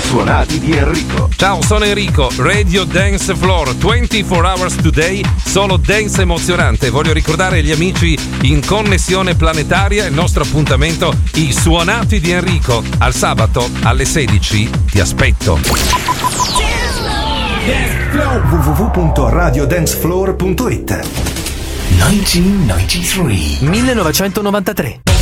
Suonati di Enrico. Ciao, sono Enrico, Radio Dance Floor, 24 hours today, solo dance emozionante. Voglio ricordare agli amici in connessione planetaria il nostro appuntamento, i Suonati di Enrico. Al sabato alle 16 ti aspetto. www.radiodancefloor.it 1993